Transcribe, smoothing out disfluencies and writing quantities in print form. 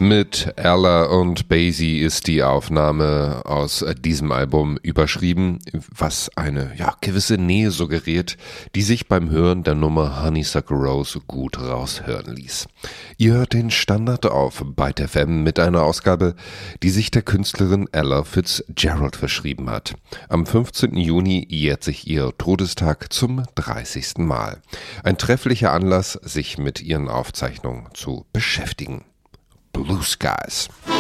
Mit Ella und Basie ist die Aufnahme aus diesem Album überschrieben, was eine gewisse Nähe suggeriert, die sich beim Hören der Nummer Honeysuckle Rose gut raushören ließ. Ihr hört den Standard auf Byte FM mit einer Ausgabe, die sich der Künstlerin Ella Fitzgerald verschrieben hat. Am 15. Juni jährt sich ihr Todestag zum 30. Mal. Ein trefflicher Anlass, sich mit ihren Aufzeichnungen zu beschäftigen. Blue Skies.